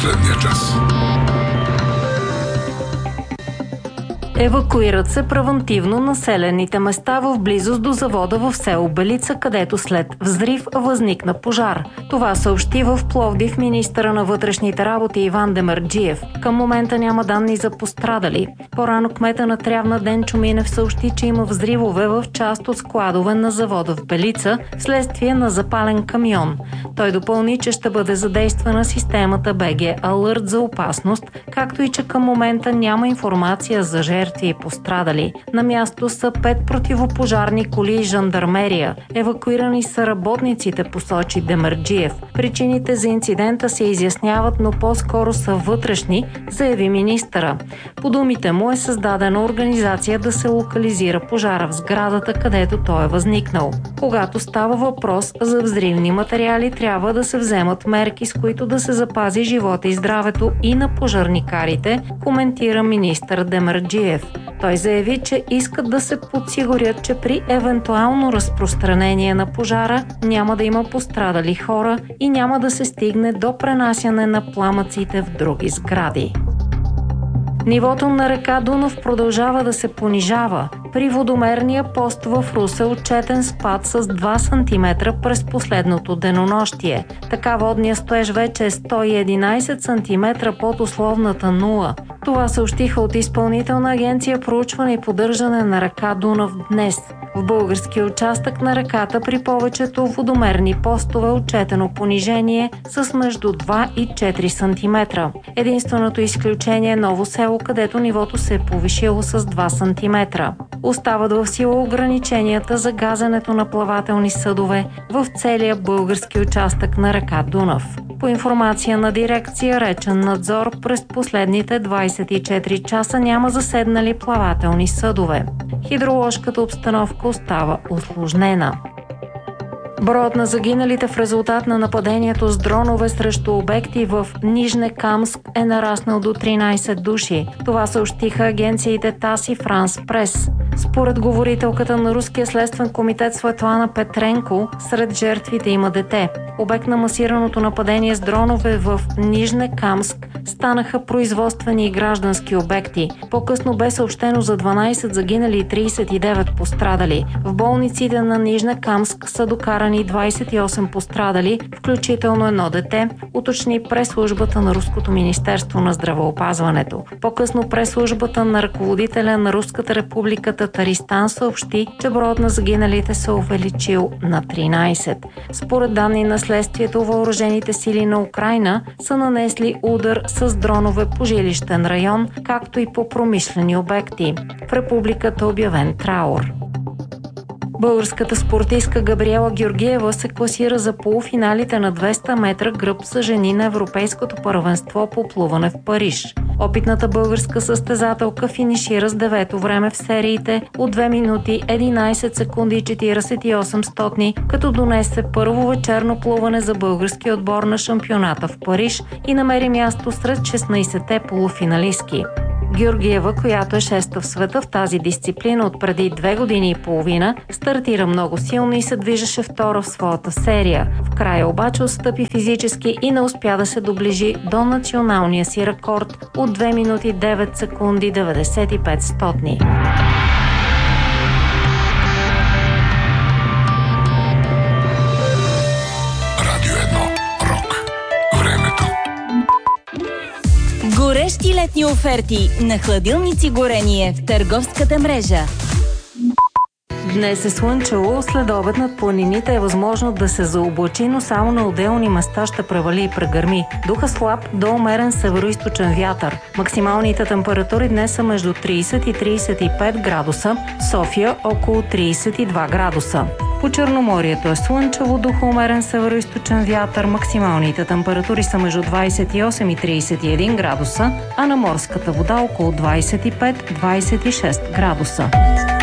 последния час. Евакуират се превантивно населените места в близост до завода в село Белица, където след взрив възникна пожар. Това съобщи в Пловдив министъра на вътрешните работи Иван Демерджиев. Към момента няма данни за пострадали. По-рано кмета на Трявна Денчо Минев съобщи, че има взривове в част от складове на завода в Белица, вследствие на запален камион. Той допълни, че ще бъде задействана системата БГ Алърт за опасност, както и че към момента няма информация за жертви и пострадали. На място са 5 противопожарни коли и жандармерия. Евакуирани са работниците, посочи Демерджиев. Причините за инцидента се изясняват, но по-скоро са вътрешни, заяви министъра. По думите му е създадена организация да се локализира пожара в сградата, където той е възникнал. Когато става въпрос за взривни материали, трябва да се вземат мерки, с които да се запази живота и здравето и на пожарникарите, коментира министър Демерджиев. Той заяви, че искат да се подсигурят, че при евентуално разпространение на пожара няма да има пострадали хора и няма да се стигне до пренасяне на пламъците в други сгради. Нивото на река Дунав продължава да се понижава. При водомерния пост в Русе отчетен спад с 2 см през последното денонощие. Така водния стоеж вече е 111 см под условната нула. Това съобщиха от Изпълнителна агенция проучване и поддържане на река Дунав днес. В българския участък на реката при повечето водомерни постове отчетено понижение с между 2 и 4 см. Единственото изключение е Ново село, където нивото се е повишило с 2 см. Остават в сила ограниченията за газенето на плавателни съдове в целия български участък на река Дунав. По информация на дирекция Речен надзор, през последните 24 часа няма заседнали плавателни съдове. Хидроложката обстановка остава усложнена. Броят на загиналите в резултат на нападението с дронове срещу обекти в Нижнекамск е нараснал до 13 души. Това съобщиха агенциите ТАСС и Франс Прес. Според говорителката на Руския следствен комитет Светлана Петренко, сред жертвите има дете. Обект на масираното нападение с дронове в Нижнекамск станаха производствени и граждански обекти. По-късно бе съобщено за 12 загинали и 39 пострадали. В болниците на Нижнекамск са докарани 28 пострадали, включително едно дете, уточни прес-службата на Руското министерство на здравеопазването. По-късно прес-службата на ръководителя на Руската република Татаристан съобщи, че броят на загиналите се увеличил на 13. Според данни на следствието, въоръжените сили на Украйна са нанесли удар с дронове по жилищен район, както и по промишлени обекти. В републиката е обявен траур. Българската спортистка Габриела Георгиева се класира за полуфиналите на 200 метра гръб за жени на Европейското първенство по плуване в Париж. Опитната българска състезателка финишира с 9-то време в сериите от 2 минути 11 секунди и 48 стотни, като донесе първо вечерно плуване за българския отбор на шампионата в Париж и намери място сред 16-те полуфиналистки. Георгиева, която е 6-та в света в тази дисциплина от преди 2 години и половина, стартира много силно и се движеше втора в своята серия. В края обаче отстъпи физически и не успя да се доближи до националния си рекорд от 2 минути 9 секунди 95 стотни. Горещи летни оферти на хладилници Горение в търговската мрежа. Днес е слънчево, след обед над планините е възможно да се заоблачи, но само на отделни места ще превали и прегърми. Духа слаб до умерен североизточен вятър. Максималните температури днес са между 30 и 35 градуса, София около 32 градуса. По Черноморието е слънчево, духа умерен североизточен вятър, максималните температури са между 28 и 31 градуса, а на морската вода около 25-26 градуса.